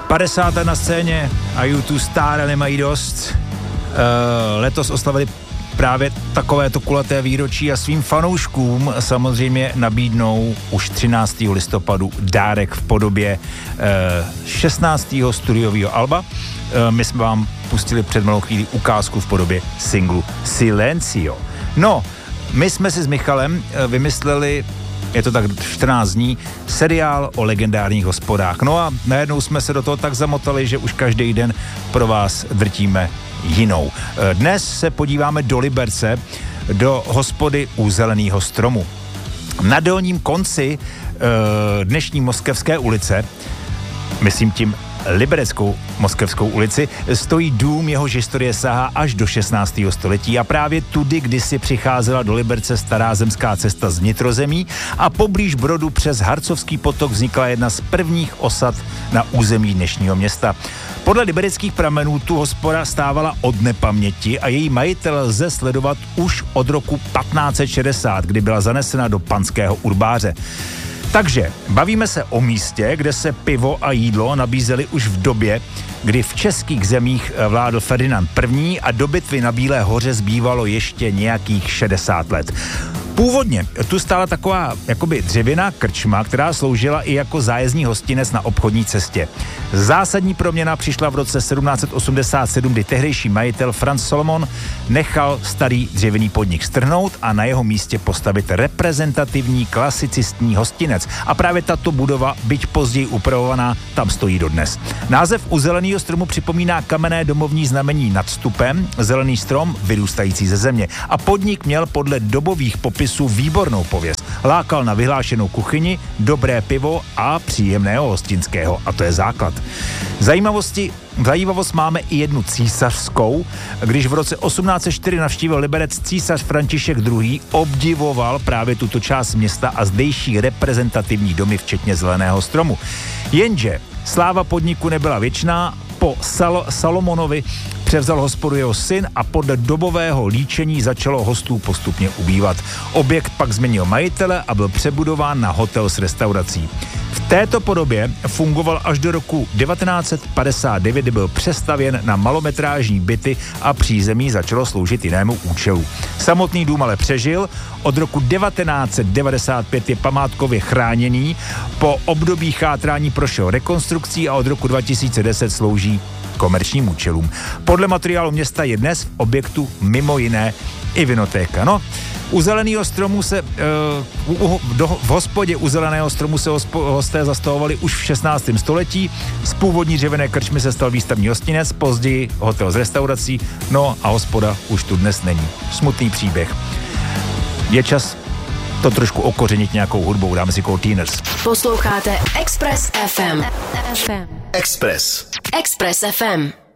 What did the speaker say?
50 na scéně a U2 stále nemají dost. Letos oslavili právě takovéto kulaté výročí a svým fanouškům samozřejmě nabídnou už 13. listopadu dárek v podobě 16. studiového alba. My jsme vám pustili před malou chvíli ukázku v podobě singlu Silencio. No, my jsme si s Michalem vymysleli, je to tak 14 dní, seriál o legendárních hospodách. No a najednou jsme se do toho tak zamotali, že už každý den pro vás drtíme jinou. Dnes se podíváme do Liberce, do hospody u Zeleného stromu. Na dolním konci dnešní Moskevské ulice, myslím tím Libereckou Moskevskou ulici, stojí dům, jehož historie sahá až do 16. století a právě tudy kdysi přicházela do Liberce stará zemská cesta z vnitrozemí a poblíž Brodu přes Harcovský potok vznikla jedna z prvních osad na území dnešního města. Podle libereckých pramenů tu hospoda stávala od nepaměti a její majitel lze sledovat už od roku 1560, kdy byla zanesena do panského urbáře. Takže bavíme se o místě, kde se pivo a jídlo nabízely už v době, kdy v českých zemích vládl Ferdinand I. a do bitvy na Bílé hoře zbývalo ještě nějakých 60 let. Původně tu stála taková jakoby dřevěná krčma, která sloužila i jako zájezdní hostinec na obchodní cestě. Zásadní proměna přišla v roce 1787, kdy tehdejší majitel Franz Solomon nechal starý dřevěný podnik strhnout a na jeho místě postavit reprezentativní klasicistní hostinec. A právě tato budova, byť později upravovaná, tam stojí dodnes. Název u Zeleného stromu připomíná kamenné domovní znamení nad vstupem, zelený strom vyrůstající ze země. A podnik měl podle dobových popisů výbornou pověst. Lákal na vyhlášenou kuchyni, dobré pivo a příjemného hostinského. A to je základ. Zajímavost máme i jednu císařskou. Když v roce 1804 navštívil Liberec císař František II. Obdivoval právě tuto část města a zdejší reprezentativní domy, včetně Zeleného stromu. Jenže sláva podniku nebyla věčná, po Salomonovi převzal hospodu jeho syn a podle dobového líčení začalo hostů postupně ubývat. Objekt pak změnil majitele a byl přebudován na hotel s restaurací. V této podobě fungoval až do roku 1959, kdy byl přestavěn na malometrážní byty a přízemí začalo sloužit jinému účelu. Samotný dům ale přežil, od roku 1995 je památkově chráněný, po období chátrání prošel rekonstrukcí a od roku 2010 slouží komerčním účelům. Podle materiálu města je dnes v objektu mimo jiné i vinotéka. No, u Zeleného stromu se v hospodě u Zeleného stromu se hosté zastavovali už v 16. století. Z původní dřevěné krčmy se stal výstavní hostinec, později hotel s restaurací, no a hospoda už tu dnes není. Smutný příběh. Je čas to trošku okořenit nějakou hudbou, dáme si Cold Teeners. Posloucháte Express FM. Express FM.